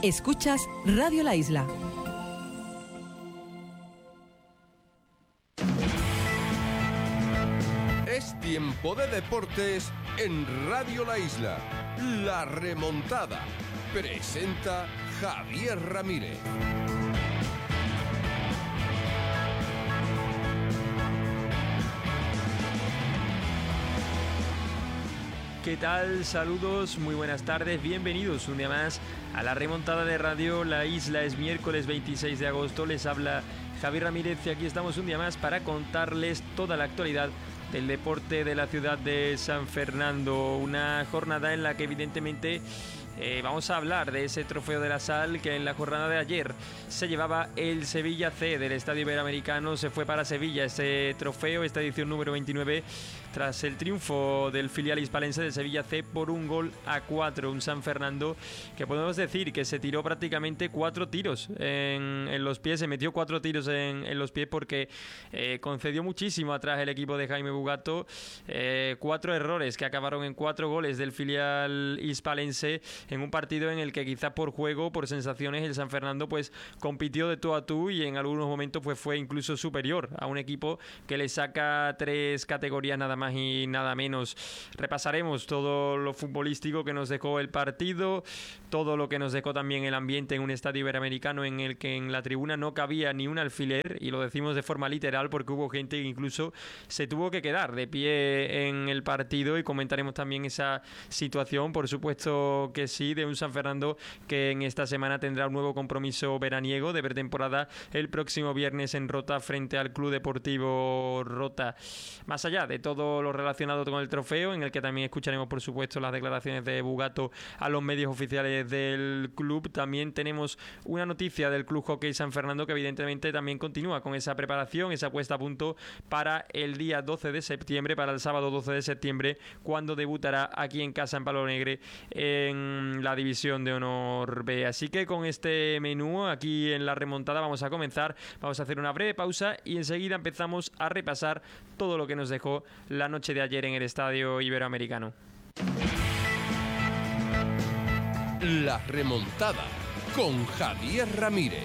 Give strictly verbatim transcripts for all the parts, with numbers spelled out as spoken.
Escuchas Radio La Isla. Es tiempo de deportes en Radio La Isla. La remontada. Presenta Javier Ramírez. ¿Qué tal? Saludos, muy buenas tardes, bienvenidos un día más a la remontada de Radio La Isla. Es miércoles veintiséis de agosto, les habla Javier Ramírez y aquí estamos un día más para contarles toda la actualidad del deporte de la ciudad de San Fernando. Una jornada en la que evidentemente eh, vamos a hablar de ese trofeo de la sal que en la jornada de ayer se llevaba el Sevilla C del Estadio Iberoamericano. Se fue para Sevilla ese trofeo, esta edición número veintinueve, tras el triunfo del filial hispalense de Sevilla C por un gol a cuatro. Un San Fernando que podemos decir que se tiró prácticamente cuatro tiros en, en los pies, se metió cuatro tiros en, en los pies porque eh, concedió muchísimo atrás el equipo de Jaime Bugato. Eh, cuatro errores que acabaron en cuatro goles del filial hispalense en un partido en el que quizás por juego, por sensaciones, el San Fernando pues compitió de tú a tú y en algunos momentos pues fue incluso superior a un equipo que le saca tres categorías nada más y nada menos. Repasaremos todo lo futbolístico que nos dejó el partido, todo lo que nos dejó también el ambiente en un estadio iberoamericano en el que en la tribuna no cabía ni un alfiler, y lo decimos de forma literal porque hubo gente que incluso se tuvo que quedar de pie en el partido, y comentaremos también esa situación, por supuesto que sí, de un San Fernando que en esta semana tendrá un nuevo compromiso veraniego de pretemporada el próximo viernes en Rota frente al Club Deportivo Rota. Más allá de todo lo relacionado con el trofeo, en el que también escucharemos por supuesto las declaraciones de Bugato a los medios oficiales del club, también tenemos una noticia del Club Hockey San Fernando que evidentemente también continúa con esa preparación, esa puesta a punto para el día doce de septiembre, para el sábado doce de septiembre, cuando debutará aquí en casa en Palo Negre en la División de Honor B. Así que con este menú aquí en la remontada vamos a comenzar, vamos a hacer una breve pausa y enseguida empezamos a repasar todo lo que nos dejó la noche de ayer en el Estadio Iberoamericano. La remontada con Javier Ramírez.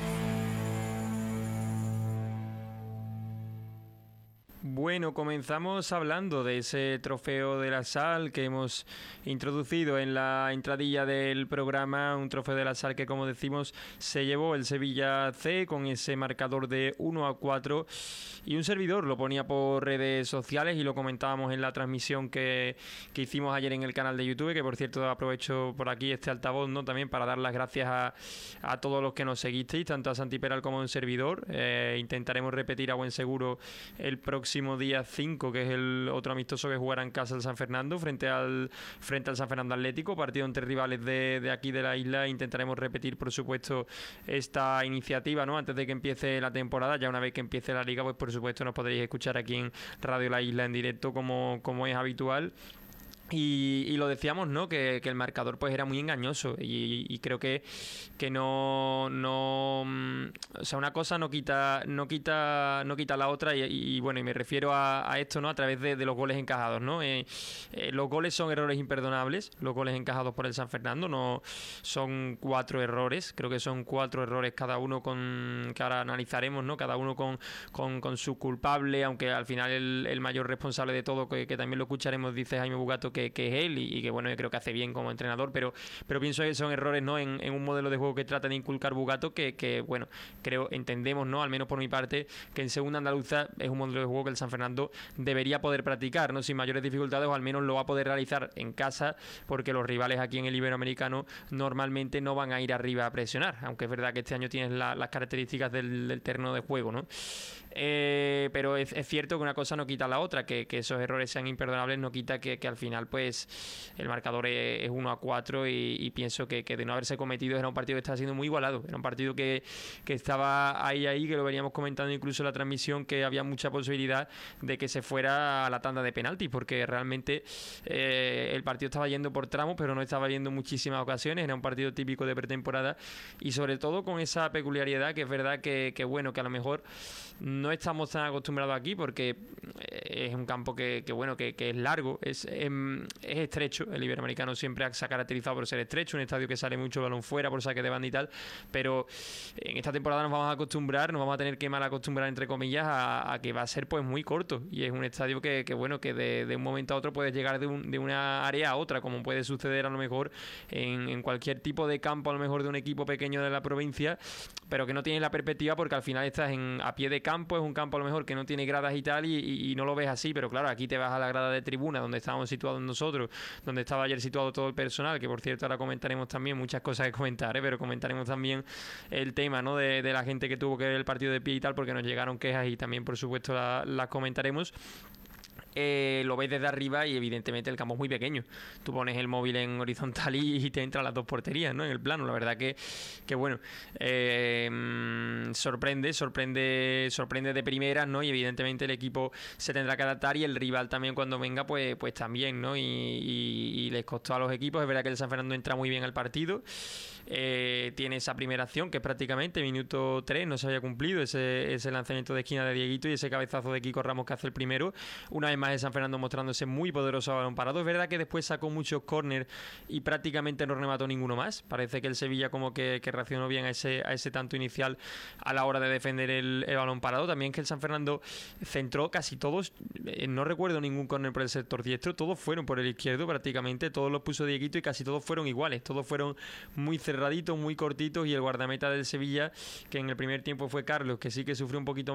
Bueno, comenzamos hablando de ese trofeo de la sal que hemos introducido en la entradilla del programa, un trofeo de la sal que, como decimos, se llevó el Sevilla C con ese marcador de uno a cuatro, y un servidor lo ponía por redes sociales y lo comentábamos en la transmisión que, que hicimos ayer en el canal de YouTube, que por cierto aprovecho por aquí este altavoz, ¿no?, también para dar las gracias a, a todos los que nos seguisteis, tanto a Santi Peral como a un servidor. Eh, intentaremos repetir a buen seguro el próximo día cinco, que es el otro amistoso que jugará en casa el San Fernando frente al frente al San Fernando Atlético, partido entre rivales de, de aquí de la isla. Intentaremos repetir por supuesto esta iniciativa, ¿no?, antes de que empiece la temporada. Ya una vez que empiece la liga, pues por supuesto nos podréis escuchar aquí en Radio La Isla en directo como, como es habitual. Y, y lo decíamos, ¿no?, que, que el marcador pues era muy engañoso, y, y creo que, que no, no, o sea, una cosa no quita, no quita, no quita la otra, y, y bueno, y me refiero a, a esto, ¿no?, a través de, de los goles encajados, ¿no? Eh, eh, los goles son errores imperdonables, los goles encajados por el San Fernando, no son cuatro errores, creo que son cuatro errores cada uno con, que ahora analizaremos, ¿no?, cada uno con, con, con su culpable, aunque al final el, el mayor responsable de todo, que, que también lo escucharemos, dice Jaime Bugato, que Que, que es él, y, y que bueno, yo creo que hace bien como entrenador, pero, pero pienso que son errores, ¿no?, en, en un modelo de juego que trata de inculcar Bugato, que, que bueno, creo, entendemos, ¿no?, al menos por mi parte, que en segunda andaluza es un modelo de juego que el San Fernando debería poder practicar, ¿no?, sin mayores dificultades, o al menos lo va a poder realizar en casa, porque los rivales aquí en el Iberoamericano normalmente no van a ir arriba a presionar, aunque es verdad que este año tienes la, las características del, del terreno de juego, ¿no? Eh, pero es, es cierto que una cosa no quita la otra, que, que esos errores sean imperdonables no quita que, que al final pues el marcador es, es uno a cuatro, y, y pienso que, que de no haberse cometido era un partido que estaba siendo muy igualado, era un partido que, que estaba ahí ahí, que lo veníamos comentando incluso en la transmisión, que había mucha posibilidad de que se fuera a la tanda de penaltis, porque realmente eh, el partido estaba yendo por tramos, pero no estaba yendo muchísimas ocasiones, era un partido típico de pretemporada, y sobre todo con esa peculiaridad que es verdad que, que bueno, que a lo mejor no estamos tan acostumbrados aquí, porque es un campo que, que bueno, que, que es largo, es, es, es estrecho. El Iberoamericano siempre se ha caracterizado por ser estrecho, un estadio que sale mucho balón fuera por saque de banda y tal, pero en esta temporada nos vamos a acostumbrar, nos vamos a tener que mal acostumbrar, entre comillas, a, a que va a ser pues muy corto, y es un estadio que, que bueno, que de, de un momento a otro puedes llegar de, un, de una área a otra, como puede suceder a lo mejor en, en cualquier tipo de campo, a lo mejor de un equipo pequeño de la provincia, pero que no tienes la perspectiva porque al final estás en, a pie de campo, es un campo a lo mejor que no tiene gradas y tal, y, y, y no lo ves así, pero claro, aquí te vas a la grada de tribuna donde estábamos situados nosotros, donde estaba ayer situado todo el personal, que por cierto ahora comentaremos también muchas cosas que comentar, ¿eh? Pero comentaremos también el tema, ¿no? de, de la gente que tuvo que ver el partido de pie y tal, porque nos llegaron quejas y también por supuesto las la comentaremos. Eh, lo ves desde arriba y evidentemente el campo es muy pequeño. Tú pones el móvil en horizontal y, y te entran las dos porterías, ¿no? En el plano. La verdad que, que bueno, eh, sorprende, sorprende, sorprende de primeras, ¿no? Y evidentemente el equipo se tendrá que adaptar y el rival también cuando venga, pues, pues también, ¿no? Y, y, y les costó a los equipos. Es verdad que el San Fernando entra muy bien al partido. Eh, tiene esa primera acción que es prácticamente minuto tres, no se había cumplido ese, ese lanzamiento de esquina de Dieguito y ese cabezazo de Kiko Ramos que hace el primero. Una vez más el San Fernando mostrándose muy poderoso a balón parado. Es verdad que después sacó muchos córner y prácticamente no remató ninguno más. Parece que el Sevilla como que, que reaccionó bien a ese, a ese tanto inicial a la hora de defender el, el balón parado. También que el San Fernando centró casi todos, eh, no recuerdo ningún córner por el sector diestro, todos fueron por el izquierdo prácticamente, todos los puso Dieguito y casi todos fueron iguales, todos fueron muy cerraditos, muy cortitos, y el guardameta del Sevilla, que en el primer tiempo fue Carlos, que sí que sufrió un poquito